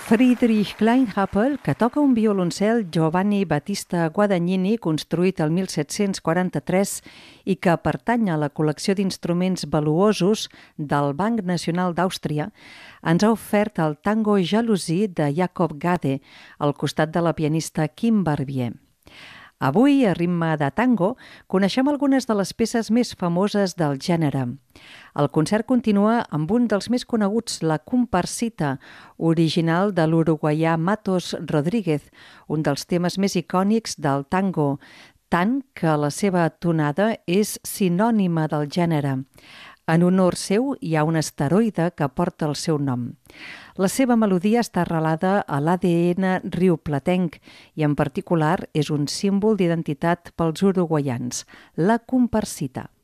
Friedrich Kleinhapel, que toca un violoncel Giovanni Battista Guadagnini, construït el 1743 i que pertany a la col·lecció d'instruments valuosos del Banc Nacional d'Àustria, ens ha ofert el tango Jalousie de Jacob Gade, al costat de la pianista Kim Barbier. Avui, a ritme de tango, coneixem algunes de les peces més famoses del gènere. El concert continua amb un dels més coneguts, la Comparsita, original de l'uruguaià Matos Rodríguez, un dels temes més icònics del tango, tant que la seva tonada és sinònima del gènere. En honor seu hi ha un asteroide que porta el seu nom. La seva melodia està arrelada a l'ADN rioplatenc i en particular és un símbol d'identitat pels uruguaians, la comparsita.